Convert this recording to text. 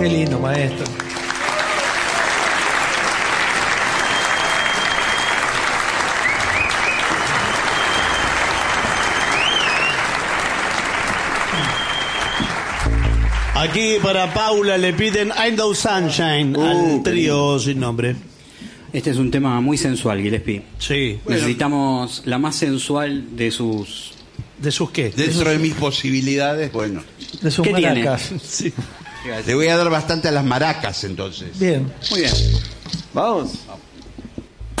Qué lindo, maestro. Aquí para Paula le piden I Know Sunshine al trío sin nombre. Este es un tema muy sensual, Gillespie. Sí. Necesitamos la más sensual de sus... ¿De sus qué? Dentro de mis posibilidades, bueno. De sus ¿Qué tiene? maracas. Sí. Le voy a dar bastante a las maracas, entonces. Bien. Muy bien. Vamos.